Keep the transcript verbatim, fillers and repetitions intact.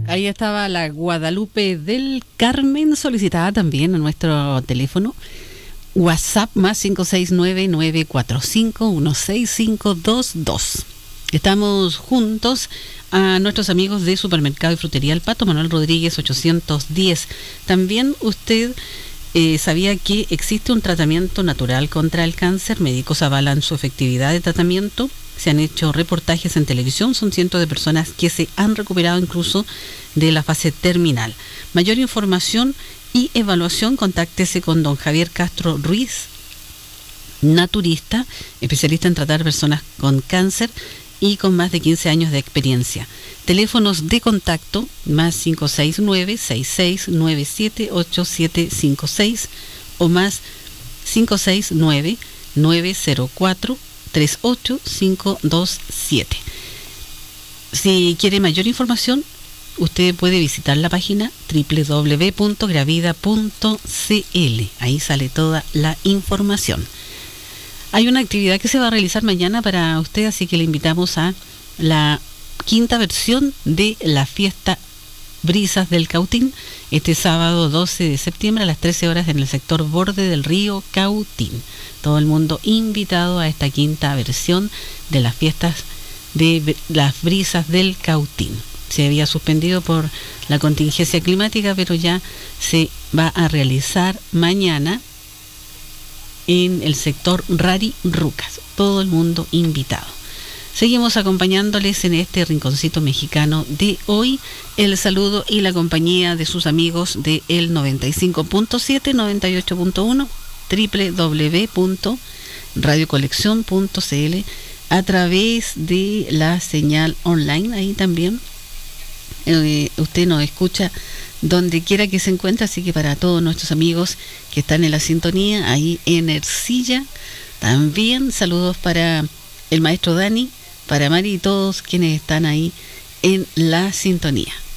Ahí estaba la Guadalupe del Carmen, solicitada también a nuestro teléfono. WhatsApp más cinco seis nueve, nueve cuatro cinco, uno seis cinco dos dos. Estamos juntos a nuestros amigos de Supermercado y Frutería El Pato, Manuel Rodríguez ochocientos diez. También usted eh, sabía que existe un tratamiento natural contra el cáncer. Médicos avalan su efectividad de tratamiento. Se han hecho reportajes en televisión, son cientos de personas que se han recuperado incluso de la fase terminal. Mayor información y evaluación, contáctese con don Javier Castro Ruiz, naturista, especialista en tratar personas con cáncer y con más de quince años de experiencia. Teléfonos de contacto más cinco seis nueve, seis seis nueve siete, ocho siete cinco seis o más cinco seis nueve, nueve cero cuatro, tres ocho cinco dos siete. Si quiere mayor información, usted puede visitar la página doble u doble u doble u punto gravida punto c l. Ahí sale toda la información. Hay una actividad que se va a realizar mañana para usted, así que le invitamos a la quinta versión de la fiesta Brisas del Cautín, este sábado doce de septiembre a las trece horas en el sector borde del río Cautín. Todo el mundo invitado a esta quinta versión de las fiestas de las Brisas del Cautín. Se había suspendido por la contingencia climática, pero ya se va a realizar mañana en el sector Rari Rucas. Todo el mundo invitado. Seguimos acompañándoles en este rinconcito mexicano de hoy. El saludo y la compañía de sus amigos de el noventa y cinco punto siete, noventa y ocho punto uno, doble u doble u doble u punto radio colección punto c l, a través de la señal online. Ahí también eh, usted nos escucha donde quiera que se encuentre, así que para todos nuestros amigos que están en la sintonía, ahí en Ercilla, también saludos para el maestro Dani, para Mari y todos quienes están ahí en la sintonía.